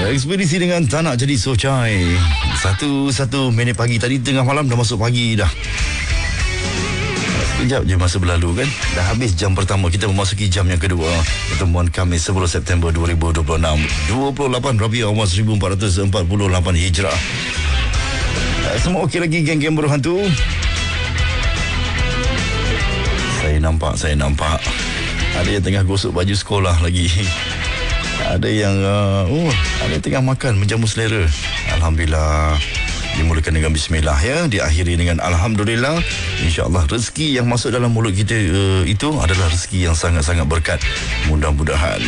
Ekspedisi dengan tak nak jadi socai. Satu minit pagi tadi, tengah malam dah masuk pagi dah. Sekejap je masa berlalu kan. Dah habis jam pertama, kita memasuki jam yang kedua. Pertemuan Khamis 10 September 2026, 28 Rabiul Awal 1448 Hijrah. Semua okey lagi geng-geng buruh hantu? Saya nampak ada yang tengah gosok baju sekolah lagi. Ada yang ada yang tengah makan menjamu selera. Alhamdulillah. Dimulakan dengan bismillah ya, diakhiri dengan alhamdulillah. InsyaAllah rezeki yang masuk dalam mulut kita itu adalah rezeki yang sangat-sangat berkat. Mudah-mudahan.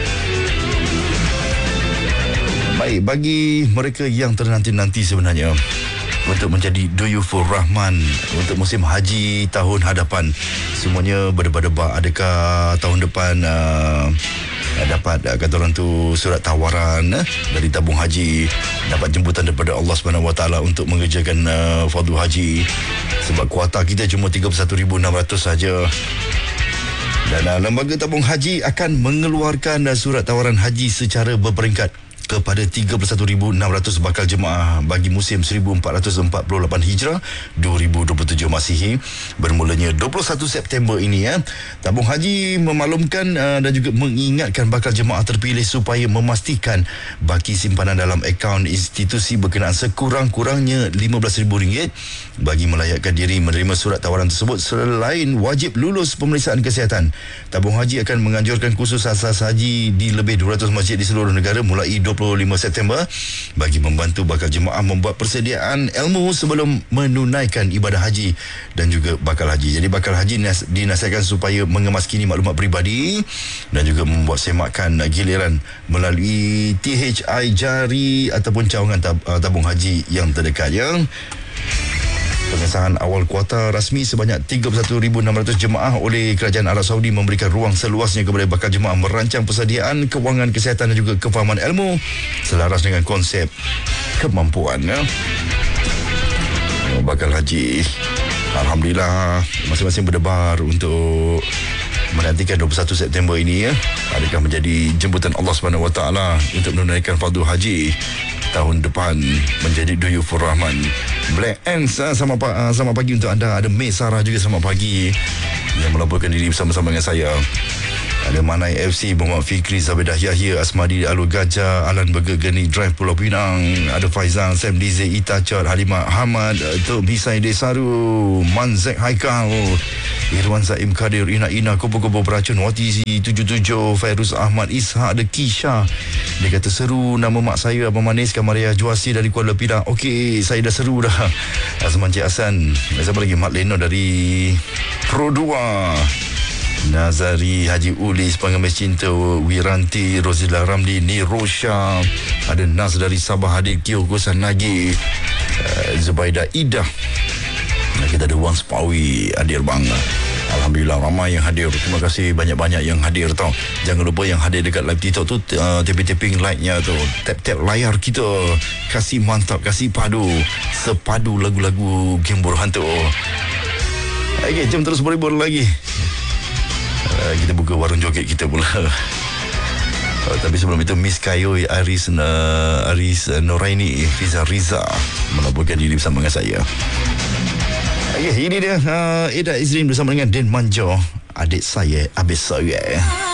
Baik, bagi mereka yang ternanti-nanti sebenarnya untuk menjadi Duyufur Rahman untuk musim haji tahun hadapan, semuanya berdebar-debar adakah tahun depan dapat kata orang tu surat tawaran dari tabung haji, dapat jemputan daripada Allah Subhanahu Wa Taala untuk mengerjakan fardu haji, sebab kuota kita cuma 31,600 saja. Dan lembaga tabung haji akan mengeluarkan surat tawaran haji secara berperingkat kepada 31,600 bakal jemaah bagi musim 1448 Hijrah 2027 Masihi, bermulanya 21 September ini ya. Tabung haji memaklumkan dan juga mengingatkan bakal jemaah terpilih supaya memastikan baki simpanan dalam akaun institusi berkenaan sekurang-kurangnya RM15,000 bagi melayakkan diri menerima surat tawaran tersebut. Selain wajib lulus pemeriksaan kesihatan, tabung haji akan menganjurkan kursus asas haji di lebih 200 masjid di seluruh negara mulai 25 September bagi membantu bakal jemaah membuat persediaan ilmu sebelum menunaikan ibadah haji dan juga bakal haji. Jadi bakal haji dinasihatkan supaya mengemas kini maklumat peribadi dan juga membuat semakan giliran melalui THI jari ataupun cawangan tabung haji yang terdekat ya. Pengesahan awal kuota rasmi sebanyak 31,600 jemaah oleh Kerajaan Arab Saudi memberikan ruang seluasnya kepada bakal jemaah merancang persediaan kewangan kesihatan dan juga kefahaman ilmu selaras dengan konsep kemampuan ya. Bakal haji, alhamdulillah masing-masing berdebar untuk menantikan 21 September ini ya. Adakah menjadi jemputan Allah Subhanahu Wa Taala untuk menunaikan fardu haji tahun depan, menjadi Duyufur Rahman. Black Ants sama pagi untuk anda. Ada May Sarah juga sama pagi yang melaporkan diri bersama-sama dengan saya. Ada Manai FC, Muhammad Fikri, Zabedah Yahya, Asmadi, Alur Gajah, Alan Burger Geni Drive Pulau Pinang. Ada Faizal, Sam Dize, Ita Chad, Halimah Hamad, Tok Bisai Desaru, Manzek Haikal, Irwan Zaim Kadir, Ina Kupu-Kupu Beracun, Wati 77, Fairuz Ahmad, Ishak, ada Kisha. Dia kata seru nama mak saya Abang Manis, Kamaria Juasi dari Kuala Pinang. Okey, saya dah seru dah. Azman Cik Hasan. Siapa lagi? Mak Leno dari Pro 2. Nazari Haji Ulis, Pengemis Cinta, Wiranti, Rozila Ramli, Nirosha. Ada Nas dari Sabah, Hadir Kio Gosan Nagi, Zubaida Ida. Kita ada Wang Sepawi hadir bang. Alhamdulillah ramai yang hadir. Terima kasih banyak-banyak yang hadir tau. Jangan lupa yang hadir dekat live TikTok tu, tapping like-nya tu, tap layar kita. Kasih mantap, kasih padu, sepadu lagu-lagu Game Buruh Hantu. Okey, jom terus berhibur lagi. Kita buka warung joget kita pula. Tapi sebelum itu, Miss Kayo, Aris Noraini, Fiza Riza melaporkan diri bersama dengan saya. Okay, ini dia Ida Izrin bersama dengan Den Manjo, adik saya, abis saya.